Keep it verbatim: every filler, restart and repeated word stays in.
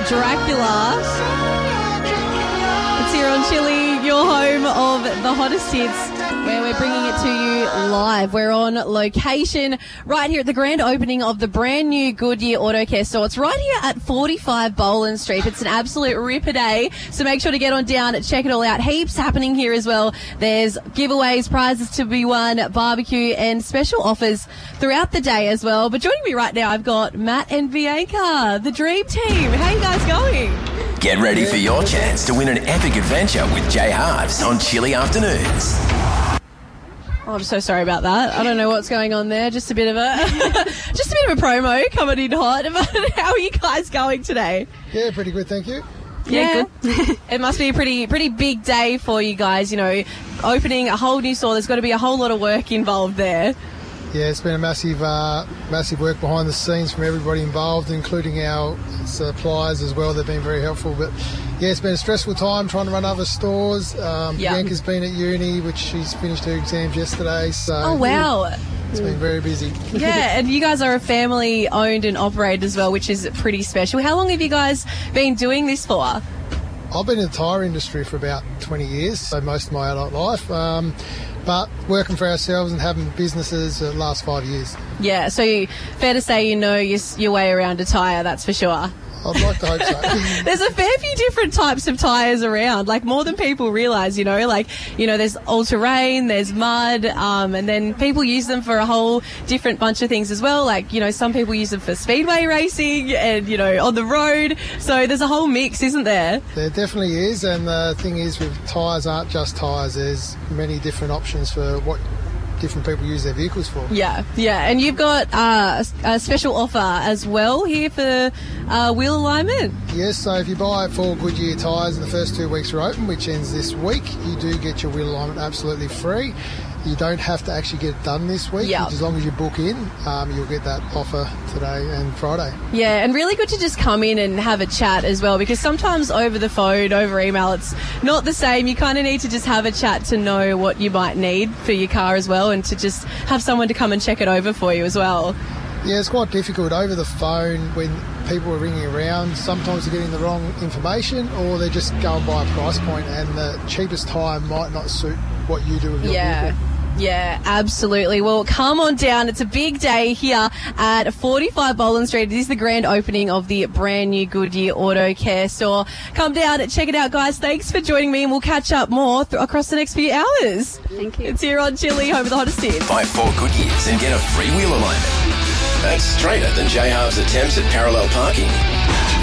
Dracula. It's here on Chili, your home of the hottest hits, where we're bringing it to you live. We're on location right here at the grand opening of the brand new Goodyear Auto Care store. It's right here at forty-five Boland Street. It's an absolute ripper day, so make sure to get on down and check it all out. Heaps happening here as well. There's giveaways, prizes to be won, barbecue, and special offers throughout the day as well. But joining me right now, I've got Matt and Bianca, the dream team. How are you guys going? Get ready for your chance to win an epic adventure with Jay Harves on Chili Afternoons. Oh, I'm so sorry about that. I don't know what's going on there. Just a bit of a, just a bit of a promo coming in hot. How are you guys going today? Yeah, pretty good, thank you. Yeah, good. It must be a pretty, pretty big day for you guys. You know, opening a whole new store. There's got to be a whole lot of work involved there. Yeah, it's been a massive, uh, massive work behind the scenes from everybody involved, including our suppliers as well. They've been very helpful. But yeah, it's been a stressful time trying to run other stores. Um, yeah. Bianca's been at uni, which she's finished her exams yesterday. So oh wow. Yeah, it's been very busy. Yeah, and you guys are a family owned and operated as well, which is pretty special. How long have you guys been doing this for? I've been in the tyre industry for about twenty years, so most of my adult life. Um, but working for ourselves and having businesses the last five years. Yeah, so you, fair to say you know your, your way around a tyre, that's for sure. I'd like to hope so. There's a fair few different types of tyres around, like more than people realise, you know, like, you know, there's all-terrain, there's mud, um, and then people use them for a whole different bunch of things as well. Like, you know, some people use them for speedway racing and, you know, on the road. So there's a whole mix, isn't there? There definitely is, and the thing is with tyres aren't just tyres. There's many different options for what different people use their vehicles for. Yeah, yeah, and you've got uh, a special offer as well here for uh, wheel alignment. Yes, so if you buy four Goodyear tyres and the first two weeks are open, which ends this week, you do get your wheel alignment absolutely free. You don't have to actually get it done this week. Yep. As long as you book in, um, you'll get that offer today and Friday. Yeah, and really good to just come in and have a chat as well, because sometimes over the phone, over email, it's not the same. You kind of need to just have a chat to know what you might need for your car as well, and to just have someone to come and check it over for you as well. Yeah, it's quite difficult over the phone when people are ringing around. Sometimes they're getting the wrong information, or they're just going by a price point, and the cheapest tyre might not suit what you do with your yeah. vehicle. Yeah, absolutely. Well, come on down. It's a big day here at forty-five Boland Street. It is the grand opening of the brand new Goodyear Auto Care store. Come down and check it out, guys. Thanks for joining me, and we'll catch up more th- across the next few hours. Thank you. It's here on Chili, home of the hottest hits. Buy four Goodyears and get a free wheel alignment. That's straighter than Jay Harves' attempts at parallel parking.